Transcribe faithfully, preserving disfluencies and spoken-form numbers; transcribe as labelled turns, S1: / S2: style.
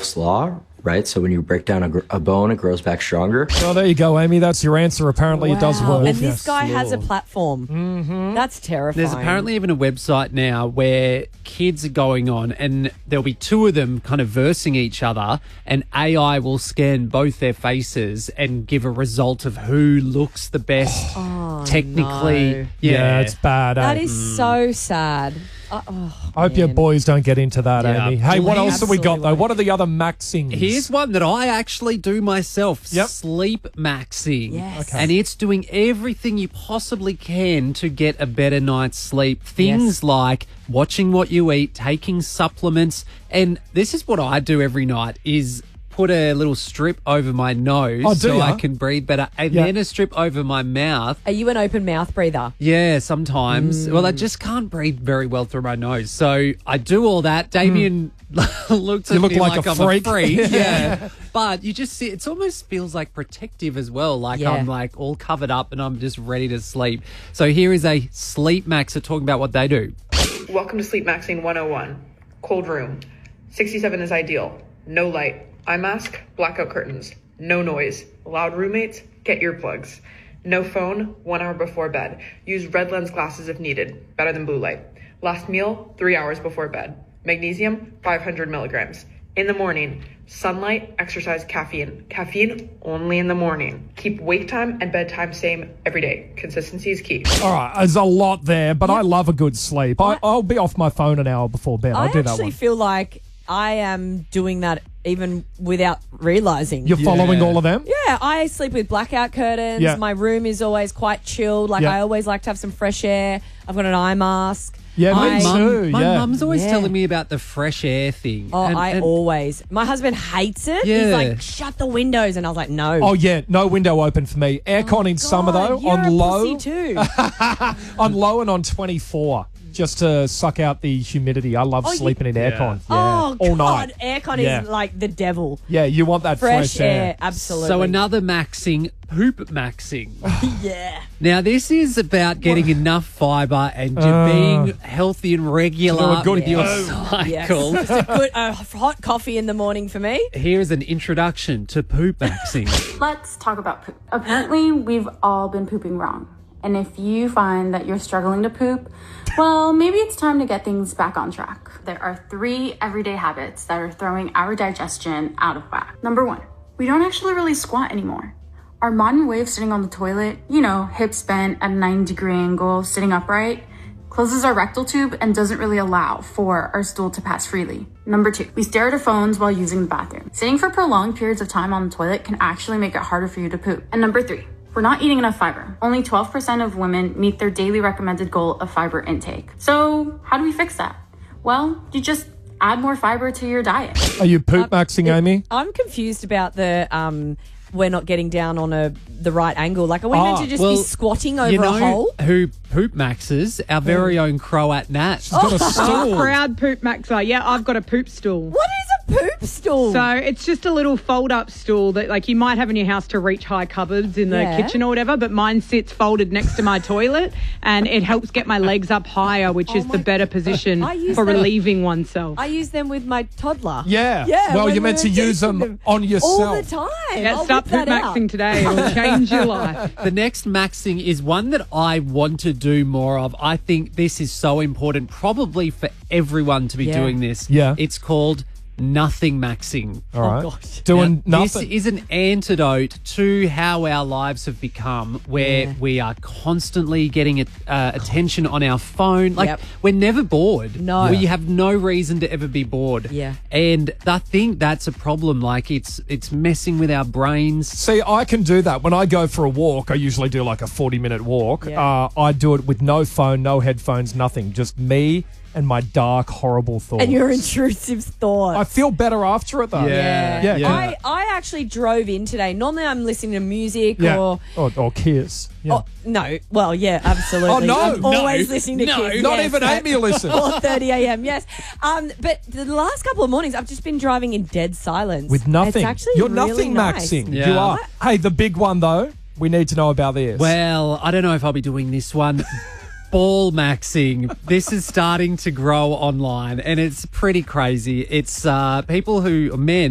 S1: Wolff's Law, right? So when you break down a, gr- a bone, it grows back stronger.
S2: Oh, there you go, Amy. That's your answer. Apparently,
S3: Wow.
S2: it does work.
S3: And this
S2: Yes.
S3: guy has a platform. Mm-hmm. That's terrifying.
S4: There's apparently even a website now where kids are going on and there'll be two of them kind of versing each other, and A I will scan both their faces and give a result of who looks the best
S3: Oh,
S4: technically.
S3: no.
S4: Yeah.
S2: Yeah, it's bad.
S3: That
S2: eh?
S3: is so sad. Uh, oh,
S2: I hope your
S3: man.
S2: boys don't get into that,
S4: Yeah.
S2: Amy. Hey, what
S4: Well,
S2: else have we got, though?
S3: absolutely.
S2: What are the other maxings?
S4: Here's one that I actually do myself.
S2: Yep.
S4: Sleep maxing.
S3: Yes. Okay.
S4: And it's doing everything you possibly can to get a better night's sleep. Things
S3: Yes.
S4: like watching what you eat, taking supplements. And this is what I do every night is put a little strip over my nose
S2: Oh, do
S4: so
S2: ya?
S4: I can breathe better. And
S2: Yeah.
S4: then a strip over my mouth.
S3: Are you an open mouth breather?
S4: Yeah, sometimes.
S3: Mm.
S4: Well, I just can't breathe very well through my nose. So I do all that. Damien looks at
S2: You look
S4: me
S2: like
S4: like,
S2: a
S4: I'm
S2: freak.
S4: a freak. Yeah. But you just see, it almost feels like protective as well. Like
S3: Yeah.
S4: I'm like all covered up and I'm just ready to sleep. So here is a sleep maxer talking about what they do.
S5: Welcome to Sleep Maxing one oh one. Cold room. sixty-seven is ideal. No light. Eye mask. Blackout curtains. No noise. Loud roommates. Get earplugs. No phone. One hour before bed. Use red lens glasses if needed. Better than blue light. Last meal. Three hours before bed. Magnesium. five hundred milligrams. In the morning. Sunlight. Exercise. Caffeine. Caffeine only in the morning. Keep wake time and bedtime same every day. Consistency is key.
S2: All right, there's a lot there, but I love a good sleep. I, I'll be off my phone an hour before bed. I'll
S3: I
S2: do that
S3: actually
S2: one.
S3: feel like I am doing that even without realizing.
S2: You're following all of them?
S3: Yeah, I sleep with blackout curtains.
S2: Yeah.
S3: My room is always quite chilled. Like,
S2: Yeah.
S3: I always like to have some fresh air. I've got an eye mask.
S2: Yeah,
S3: I,
S2: me too.
S4: My
S2: yeah.
S4: mum's always
S3: Yeah.
S4: telling me about the fresh air thing.
S3: Oh,
S4: And-
S3: I
S4: and-
S3: always. My husband hates it.
S4: Yeah.
S3: He's like, shut the windows. And I was like, no.
S2: Oh, yeah, no window open for me. Aircon in summer, though,
S3: God, you're
S2: on
S3: a
S2: low.
S3: pussy too.
S2: On low and on twenty-four, just to suck out the humidity. I love
S3: Oh, you-
S2: sleeping in aircon. Yeah.
S3: Oh,
S2: all
S3: God.
S2: night.
S3: Aircon
S2: Yeah.
S3: is like the devil.
S2: Yeah, you want that fresh,
S3: Fresh air. Absolutely.
S4: So another maxing, poop maxing.
S3: Yeah.
S4: Now, this is about getting enough fibre and just
S2: Uh,
S4: being healthy and regular
S2: do a good
S4: with your
S2: poo.
S3: Yes.
S4: cycle.
S3: Just a good uh, hot coffee in the morning for me.
S4: Here's an introduction to poop maxing.
S6: Let's talk about poop. Apparently, we've all been pooping wrong. And if you find that you're struggling to poop, well, maybe it's time to get things back on track. There are three everyday habits that are throwing our digestion out of whack. Number one, we don't actually really squat anymore. Our modern way of sitting on the toilet, you know, hips bent at a ninety degree angle, sitting upright, closes our rectal tube and doesn't really allow for our stool to pass freely. Number two, we stare at our phones while using the bathroom. Sitting for prolonged periods of time on the toilet can actually make it harder for you to poop. And number three, we're not eating enough fiber. Only twelve percent of women meet their daily recommended goal of fiber intake. So how do we fix that? Well, you just add more fiber to your diet.
S2: Are you poop maxing, Amy?
S3: I'm confused about the um we're not getting down on a the right angle. Like, are we meant
S2: Oh,
S3: to just
S4: well,
S3: be squatting over
S4: you know
S3: a hole?
S4: who poop maxes? Our very own Croat Nat.
S2: She's got a stool.
S7: Proud poop maxer. Yeah, I've got a poop stool.
S3: What is a poop stool?
S7: So it's just a little fold-up stool that, like, you might have in your house to reach high cupboards in the
S3: Yeah.
S7: kitchen or whatever, but mine sits folded next to my toilet, and it helps get my legs up higher, which
S3: Oh
S7: is the
S3: my-
S7: better position
S3: I use
S7: for
S3: that-
S7: relieving oneself.
S3: I use them with my toddler.
S2: Yeah.
S3: Yeah.
S2: Well,
S3: when
S2: you're meant
S3: we
S2: to
S3: were
S2: use
S3: teaching
S2: them on yourself.
S3: all the time.
S7: Yeah,
S3: I'll
S7: start
S3: whip
S7: poop
S3: that out.
S7: maxing today. It'll change your life.
S4: The next maxing is one that I want to do more of. I think this is so important, probably for everyone to be
S3: Yeah.
S4: doing this.
S2: Yeah.
S4: It's called nothing maxing.
S2: All right.
S3: gosh.
S2: Doing
S4: Now,
S2: nothing.
S4: This is an antidote to how our lives have become, where
S3: Yeah.
S4: we are constantly getting uh, attention on our phone. Like,
S3: Yep.
S4: we're never bored.
S3: No.
S4: We have no reason to ever be bored.
S3: Yeah.
S4: And I think that's a problem. Like, it's it's messing with our brains.
S2: See, I can do that. When I go for a walk, I usually do like a forty-minute walk.
S3: Yeah.
S2: Uh, I do it with no phone, no headphones, nothing. Just me and my dark, horrible thoughts.
S3: And your intrusive thoughts.
S2: I feel better after it, though.
S4: Yeah.
S3: Yeah.
S2: Yeah,
S3: I, I actually drove in today. Normally I'm listening to music
S2: Yeah.
S3: or...
S2: Or, or Kiss. Yeah.
S3: Oh, no. Well, yeah, absolutely.
S2: Oh, no,
S3: I'm
S2: no,
S3: always listening to
S4: no.
S3: Kiss.
S2: Not
S3: yes,
S2: even
S3: at
S2: Amy listens.
S3: four thirty a.m., yes. Um, but the last couple of mornings, I've just been driving in dead silence.
S2: With nothing.
S3: It's actually
S2: You're
S3: really
S2: nothing
S3: nice.
S2: maxing.
S4: Yeah.
S2: You are. Hey, the big one, though. We need to know about this.
S4: Well, I don't know if I'll be doing this one. Ball maxing. This is starting to grow online, and it's pretty crazy. It's uh, people who, men,